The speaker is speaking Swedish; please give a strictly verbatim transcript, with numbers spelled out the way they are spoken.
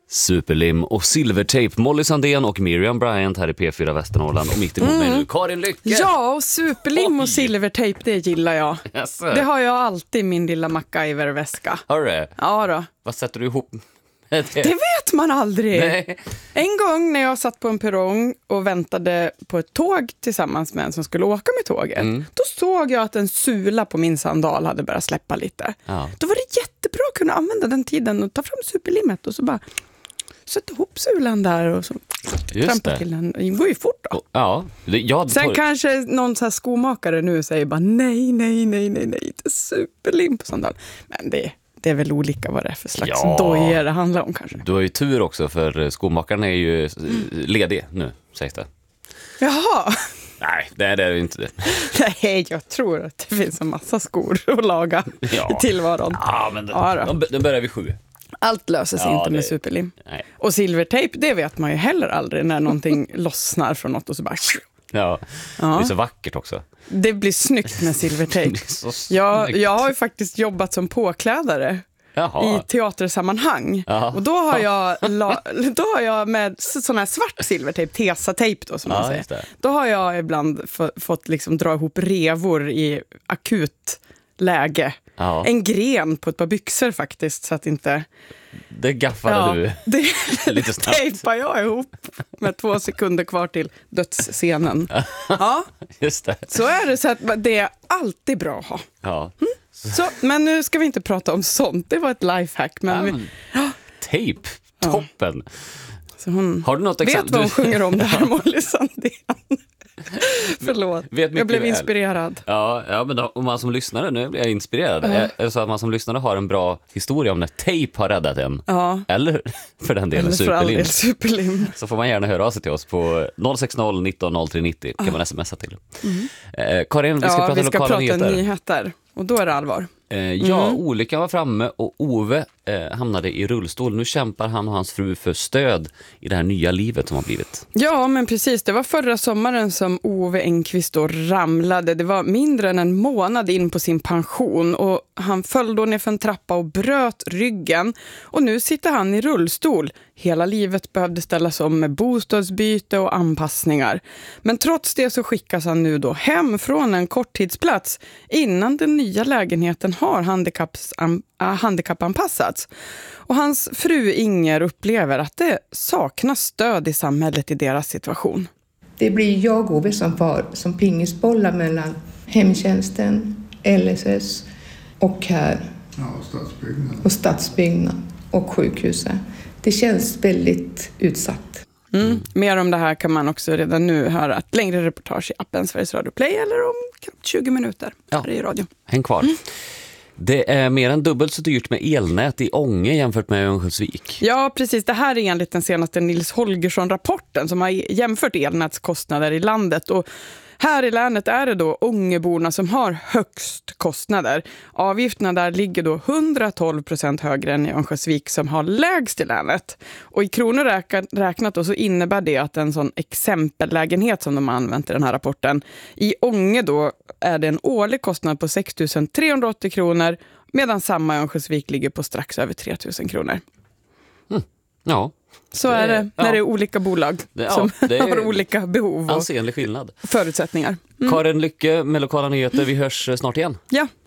Superlim och Silvertape, Molly Sandén och Miriam Bryant här i P fyra Västernorrland och mitt emot mm. mig nu, Karin Lycke. Ja, och Superlim Oj. och Silvertape, det gillar jag. Yes. Det har jag alltid i min lilla MacGyver-väska. Har du det? Ja då. Vad sätter du ihop? Det vet man aldrig. Nej. En gång när jag satt på en perrong och väntade på ett tåg tillsammans med en som skulle åka med tåget, mm. då såg jag att en sula på min sandal hade börjat släppa lite. Ja. Då var det jättebra att kunna använda den tiden och ta fram superlimmet och så bara sätta ihop sulan där och så trampa till den. Det går ju fort då. Ja, det, jag Sen tar... kanske någon så här skomakare nu säger bara nej, nej, nej, nej, nej, inte superlim på sandal. Men det Det är väl olika vad det är för slags ja. dojor det handlar om kanske. Du har ju tur också för skomakaren är ju mm. ledig nu, sägs det. Jaha. Nej, det är det inte. Nej, jag tror att det finns en massa skor att laga ja. i tillvaron. Ja, men det, ja, de, de börjar vid sju. Allt löser sig ja, inte det... med superlim. Nej. Och silvertape, det vet man ju heller aldrig när någonting lossnar från något och så bara... Ja, ja, det är så vackert också. Det blir snyggt med silvertape. jag, jag har ju faktiskt jobbat som påklädare Jaha. i teatersammanhang. Jaha. Och då har jag la, då har jag med sån här svart silvertape, tesatejp då som ja, man säger. Då har jag ibland f- fått liksom dra ihop revor i akut läge. Ja. En gren på ett par byxor faktiskt så att inte... Det gaffade ja, du det, lite snabbt. Det tejpar jag ihop med två sekunder kvar till dödsscenen. Ja, just det. Så är det, så att det är alltid bra att ha. Ja. Mm. Så, men nu ska vi inte prata om sånt. Det var ett lifehack. Men ja, vi... ja. Tejp, toppen. Ja. Så hon har du något exempel? Vet vad hon sjunger om det här, Molly Sandén. Förlåt, jag blev inspirerad. Ja, ja, men då, om man som lyssnare, nu blir jag inspirerad. Uh. Är det så att man som lyssnare har en bra historia om när tejp har räddat en? Ja. Eller för den delen superlim. superlim. Så får man gärna höra av sig till oss på noll sex noll nitton noll tre nittio. Kan uh. man smsa till. Mm. Eh, Karin, vi ska ja, prata vi ska lokala prata nyheter. nyheter. Och då är det allvar. Eh, ja, mm. olyckan var framme och Ove eh, hamnade i rullstol. Nu kämpar han och hans fru för stöd i det här nya livet som har blivit. Ja, men precis. Det var förra sommaren som Ove Engqvist då ramlade. Det var mindre än en månad in på sin pension och han föll då ner för en trappa och bröt ryggen. Och nu sitter han i rullstol. Hela livet behövde ställas om med bostadsbyte och anpassningar. Men trots det så skickas han nu då hem från en korttidsplats innan den nya lägenheten har handikapps, äh, handikappanpassats. Och hans fru Inger upplever att det saknas stöd i samhället i deras situation. Det blir jag och Ove som far som pingisbollar mellan hemtjänsten, L S S och här. Ja, och stadsbyggnad. Och stadsbyggnad och sjukhuset. Det känns väldigt utsatt. Mm. Mer om det här kan man också redan nu höra ett längre reportage i appen Sveriges Radio Play eller om tjugo minuter ja. i radio. Häng kvar. Mm. Det är mer än dubbelt så dyrt med elnät i Ånge jämfört med Örnsköldsvik. Ja, precis. Det här är enligt den senaste Nils Holgersson-rapporten som har jämfört elnätskostnader i landet. Och här i länet är det då Ångeborna som har högst kostnader. Avgifterna där ligger då hundratolv procent högre än i Örnsköldsvik som har lägst i länet. Och i kronor räknat då så innebär det att en sån exempellägenhet som de har använt i den här rapporten. I Ånge då är det en årlig kostnad på sex tusen trehundraåttio kronor medan samma i Örnsköldsvik ligger på strax över tre tusen kronor. Mm. Ja. Så det, är det när ja. det är olika bolag det, ja, som det har olika behov och ansenlig skillnad. Förutsättningar. Mm. Karin Lycke med lokala nyheter. Vi hörs snart igen. Ja.